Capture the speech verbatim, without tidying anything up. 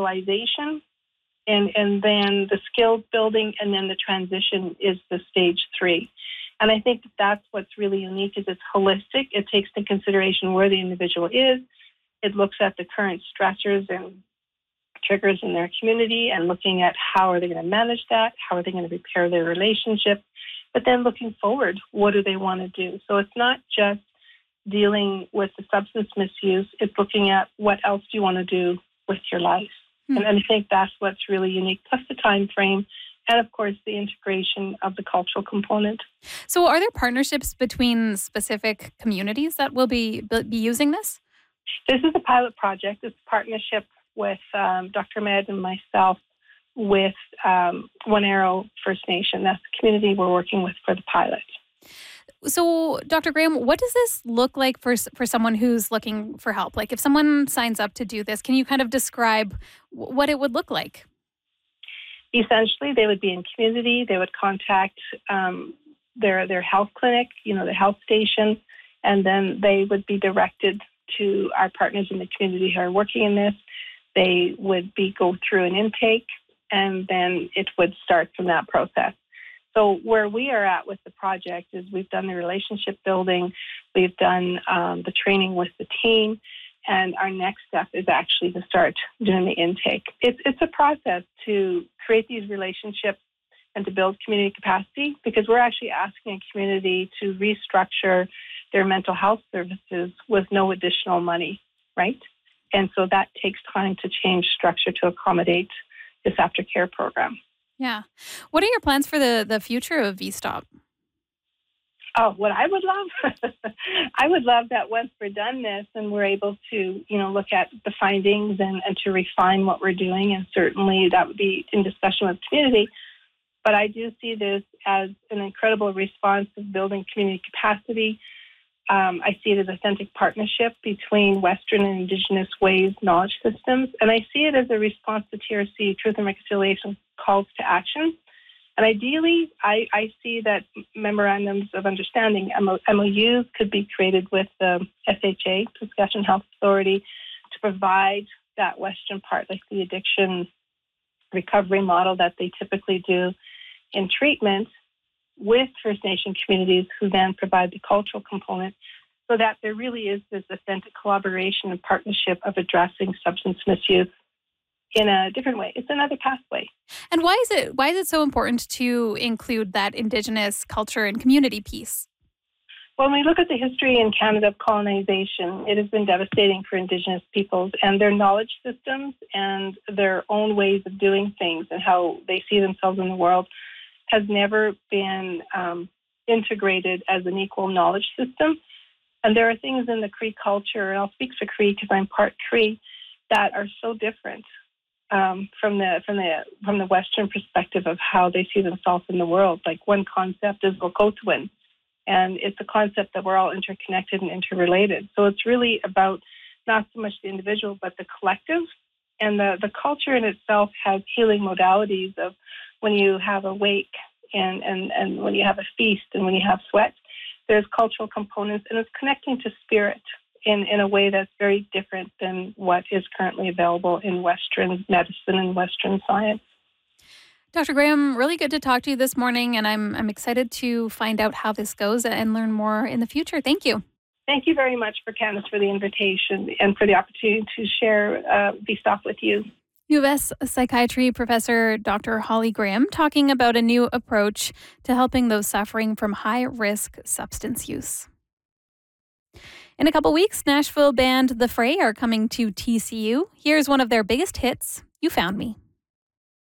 stabilization, and, and then the skills building, and then the transition is the stage three. And I think that that's what's really unique is it's holistic. It takes into consideration where the individual is. It looks at the current stressors and triggers in their community and looking at how are they going to manage that, how are they going to repair their relationship, but then looking forward, what do they want to do? So it's not just dealing with the substance misuse, it's looking at what else do you want to do with your life. Mm-hmm. And, and I think that's what's really unique, plus the time frame, and of course the integration of the cultural component. So are there partnerships between specific communities that will be, be using this? This is a pilot project. It's a partnership with um, Doctor Ahmed and myself with um, One Arrow First Nation. That's the community we're working with for the pilot. So, Doctor Graham, what does this look like for for someone who's looking for help? Like if someone signs up to do this, can you kind of describe w- what it would look like? Essentially, they would be in community. They would contact um, their their health clinic, you know, the health station, and then they would be directed to our partners in the community who are working in this. They would be go through an intake, and then it would start from that process. So where we are at with the project is we've done the relationship building, we've done um, the training with the team, and our next step is actually to start doing the intake. It's it's a process to create these relationships and to build community capacity, because we're actually asking a community to restructure their mental health services with no additional money, right? And so that takes time to change structure to accommodate this aftercare program. Yeah. What are your plans for the, the future of V STOP? Oh, what I would love, I would love that once we're done this and we're able to, you know, look at the findings and, and to refine what we're doing. And certainly that would be in discussion with the community. But I do see this as an incredible response of building community capacity. Um, I see it as authentic partnership between Western and Indigenous ways knowledge systems. And I see it as a response to T R C, Truth and Reconciliation calls to action. And ideally, I, I see that memorandums of understanding, M O Us, could be created with the S H A, Saskatchewan Health Authority, to provide that Western part, like the addiction recovery model that they typically do in treatment, with First Nation communities who then provide the cultural component, so that there really is this authentic collaboration and partnership of addressing substance misuse in a different way. It's another pathway. And why is it why is it so important to include that Indigenous culture and community piece? When we look at the history in Canada of colonization, it has been devastating for Indigenous peoples and their knowledge systems and their own ways of doing things and how they see themselves in the world has never been um, integrated as an equal knowledge system. And there are things in the Cree culture, and I'll speak for Cree because I'm part Cree, that are so different um, from the from the from the Western perspective of how they see themselves in the world. Like one concept is Wokotwin, and it's a concept that we're all interconnected and interrelated. So it's really about not so much the individual, but the collective. And the, the culture in itself has healing modalities of when you have a wake and, and, and when you have a feast and when you have sweat, there's cultural components, and it's connecting to spirit in, in a way that's very different than what is currently available in Western medicine and Western science. Doctor Graham, really good to talk to you this morning, and I'm I'm excited to find out how this goes and learn more in the future. Thank you. Thank you very much, for Candace, for the invitation and for the opportunity to share uh, V STOP with you. U S Psychiatry Professor Doctor Holly Graham talking about a new approach to helping those suffering from high-risk substance use. In a couple weeks, Nashville band The Fray are coming to T C U. Here's one of their biggest hits, You Found Me.